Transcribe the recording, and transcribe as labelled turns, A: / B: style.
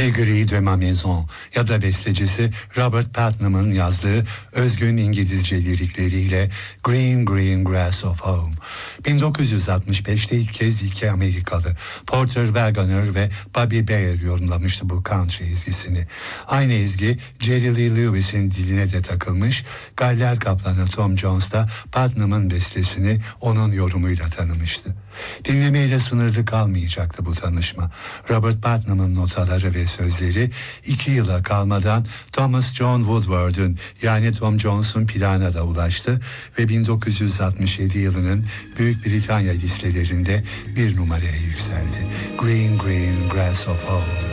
A: Le Gris de ma Maison ya da bestecisi Robert Putnam'ın yazdığı özgün İngilizce lirikleriyle Green Green Grass of Home. 1965'te ilk kez iki Amerikalı Porter Wagoner ve Bobby Bayer yorumlamıştı bu country ezgisini. Aynı ezgi Jerry Lee Lewis'in diline de takılmış. Galler kaplanı Tom Jones da Putnam'ın bestesini onun yorumuyla tanımıştı. Dinlemeyle sınırlı kalmayacaktı bu tanışma. Robert Putnam'ın notaları ve sözleri 2 yıla kalmadan Thomas John Woodward'ın yani Tom Jones'un plana da ulaştı ve 1967 yılının Büyük Britanya listelerinde bir numaraya yükseldi. Green Green Grass of Home.